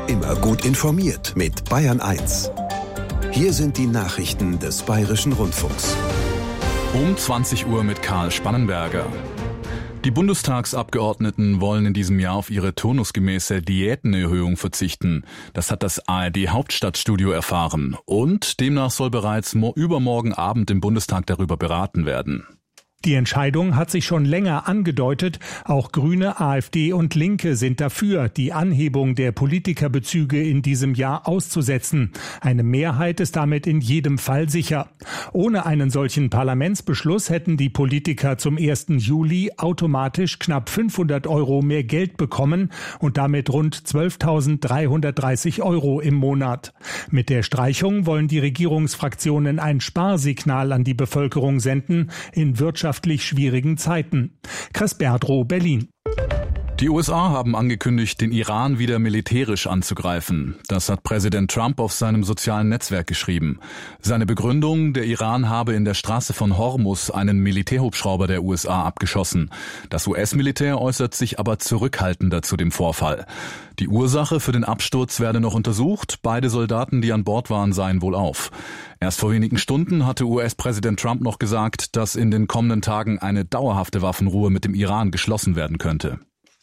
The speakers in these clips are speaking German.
Immer gut informiert mit Bayern 1. Hier sind die Nachrichten des Bayerischen Rundfunks. Um 20 Uhr mit Karl Spannenberger. Die Bundestagsabgeordneten wollen in diesem Jahr auf ihre turnusgemäße Diätenerhöhung verzichten. Das hat das ARD-Hauptstadtstudio erfahren. Und demnach soll bereits übermorgen Abend im Bundestag darüber beraten werden. Die Entscheidung hat sich schon länger angedeutet. Auch Grüne, AfD und Linke sind dafür, die Anhebung der Politikerbezüge in diesem Jahr auszusetzen. Eine Mehrheit ist damit in jedem Fall sicher. Ohne einen solchen Parlamentsbeschluss hätten die Politiker zum 1. Juli automatisch knapp 500 € mehr Geld bekommen und damit rund 12.330 € im Monat. Mit der Streichung wollen die Regierungsfraktionen ein Sparsignal an die Bevölkerung senden in wirtschaftlich schwierigen Zeiten. Chris Berdrow, Berlin. Die USA haben angekündigt, den Iran wieder militärisch anzugreifen. Das hat Präsident Trump auf seinem sozialen Netzwerk geschrieben. Seine Begründung, der Iran habe in der Straße von Hormuz einen Militärhubschrauber der USA abgeschossen. Das US-Militär äußert sich aber zurückhaltender zu dem Vorfall. Die Ursache für den Absturz werde noch untersucht. Beide Soldaten, die an Bord waren, seien wohlauf. Erst vor wenigen Stunden hatte US-Präsident Trump noch gesagt, dass in den kommenden Tagen eine dauerhafte Waffenruhe mit dem Iran geschlossen werden könnte.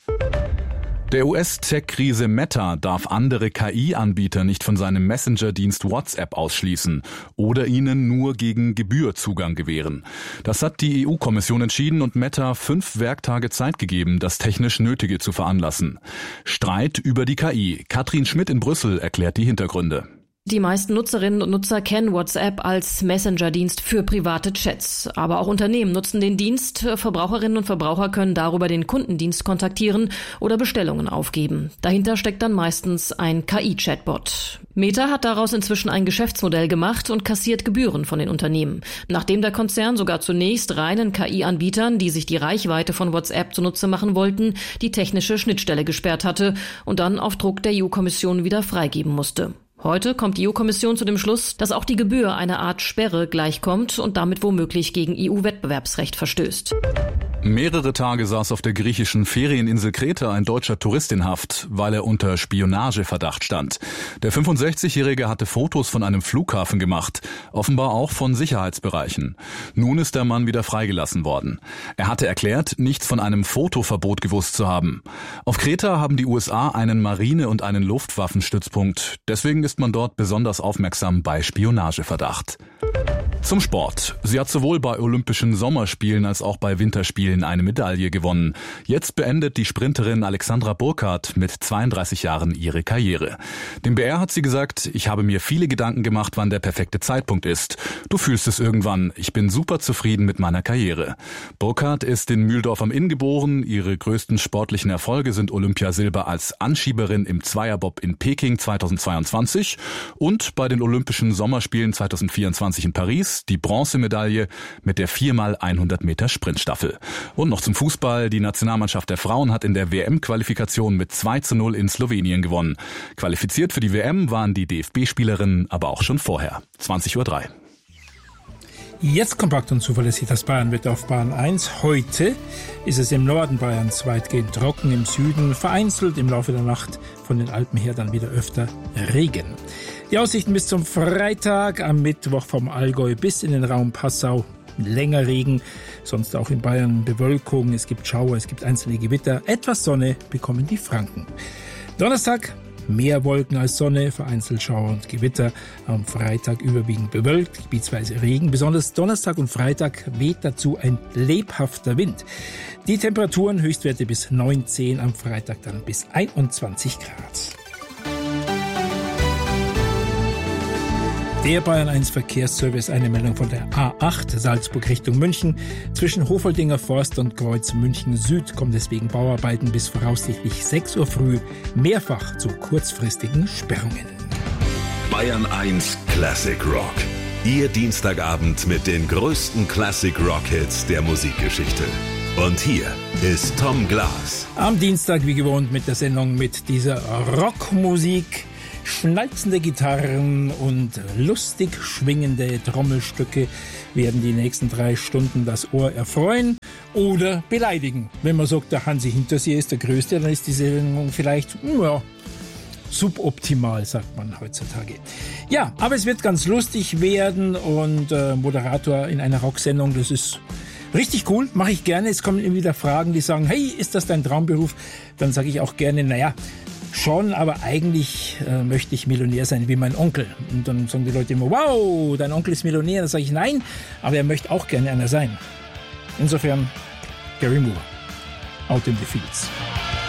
Der US-Tech-Riese Meta darf andere KI-Anbieter nicht von seinem Messenger-Dienst WhatsApp ausschließen oder ihnen nur gegen Gebühr Zugang gewähren. Das hat die EU-Kommission entschieden und Meta 5 Werktage Zeit gegeben, das technisch Nötige zu veranlassen. Streit über die KI. Katrin Schmidt in Brüssel erklärt die Hintergründe. Die meisten Nutzerinnen und Nutzer kennen WhatsApp als Messenger-Dienst für private Chats. Aber auch Unternehmen nutzen den Dienst. Verbraucherinnen und Verbraucher können darüber den Kundendienst kontaktieren oder Bestellungen aufgeben. Dahinter steckt dann meistens ein KI-Chatbot. Meta hat daraus inzwischen ein Geschäftsmodell gemacht und kassiert Gebühren von den Unternehmen. Nachdem der Konzern sogar zunächst reinen KI-Anbietern, die sich die Reichweite von WhatsApp zunutze machen wollten, die technische Schnittstelle gesperrt hatte und dann auf Druck der EU-Kommission wieder freigeben musste. Heute kommt die EU-Kommission zu dem Schluss, dass auch die Gebühr einer Art Sperre gleichkommt und damit womöglich gegen EU-Wettbewerbsrecht verstößt. Mehrere Tage saß auf der griechischen Ferieninsel Kreta ein deutscher Tourist in Haft, weil er unter Spionageverdacht stand. Der 65-Jährige hatte Fotos von einem Flughafen gemacht, offenbar auch von Sicherheitsbereichen. Nun ist der Mann wieder freigelassen worden. Er hatte erklärt, nichts von einem Fotoverbot gewusst zu haben. Auf Kreta haben die USA einen Marine- und einen Luftwaffenstützpunkt. Deswegen ist man dort besonders aufmerksam bei Spionageverdacht. Zum Sport. Sie hat sowohl bei Olympischen Sommerspielen als auch bei Winterspielen eine Medaille gewonnen. Jetzt beendet die Sprinterin Alexandra Burkhardt mit 32 Jahren ihre Karriere. Dem BR hat sie gesagt, ich habe mir viele Gedanken gemacht, wann der perfekte Zeitpunkt ist. Du fühlst es irgendwann. Ich bin super zufrieden mit meiner Karriere. Burkhardt ist in Mühldorf am Inn geboren. Ihre größten sportlichen Erfolge sind Olympiasilber als Anschieberin im Zweierbob in Peking 2022 und bei den Olympischen Sommerspielen 2024 in Paris die Bronzemedaille mit der 4x100 Meter Sprintstaffel. Und noch zum Fußball. Die Nationalmannschaft der Frauen hat in der WM-Qualifikation mit 2:0 in Slowenien gewonnen. Qualifiziert für die WM waren die DFB-Spielerinnen aber auch schon vorher. 20:03 Uhr. Jetzt kompakt und zuverlässig das Bayernwetter auf Bayern 1. Heute ist es im Norden Bayerns weitgehend trocken, im Süden vereinzelt im Laufe der Nacht von den Alpen her dann wieder öfter Regen. Die Aussichten bis zum Freitag, am Mittwoch vom Allgäu bis in den Raum Passau. Länger Regen, sonst auch in Bayern Bewölkung, es gibt Schauer, es gibt einzelne Gewitter. Etwas Sonne bekommen die Franken. Donnerstag mehr Wolken als Sonne, vereinzelt Schauer und Gewitter. Am Freitag überwiegend bewölkt, gebietsweise Regen. Besonders Donnerstag und Freitag weht dazu ein lebhafter Wind. Die Temperaturen Höchstwerte bis 19, am Freitag dann bis 21 Grad. Der Bayern 1 Verkehrsservice, eine Meldung von der A8 Salzburg Richtung München. Zwischen Hofoldinger Forst und Kreuz München Süd kommt es wegen Bauarbeiten bis voraussichtlich 6 Uhr früh mehrfach zu kurzfristigen Sperrungen. Bayern 1 Classic Rock. Ihr Dienstagabend mit den größten Classic Rock Hits der Musikgeschichte. Und hier ist Tom Glas. Am Dienstag wie gewohnt mit der Sendung mit dieser Rockmusik. Schnalzende Gitarren und lustig schwingende Trommelstücke werden die nächsten 3 Stunden das Ohr erfreuen oder beleidigen. Wenn man sagt, der Hansi Hinterseer ist der Größte, dann ist die Sendung vielleicht suboptimal, sagt man heutzutage. Ja, aber es wird ganz lustig werden und Moderator in einer Rocksendung, das ist richtig cool, mache ich gerne. Es kommen immer wieder Fragen, die sagen, hey, ist das dein Traumberuf? Dann sage ich auch gerne, naja, schon, aber eigentlich möchte ich Millionär sein wie mein Onkel. Und dann sagen die Leute immer, wow, dein Onkel ist Millionär. Dann sage ich, nein, aber er möchte auch gerne einer sein. Insofern, Gary Moore, Out in the Fields.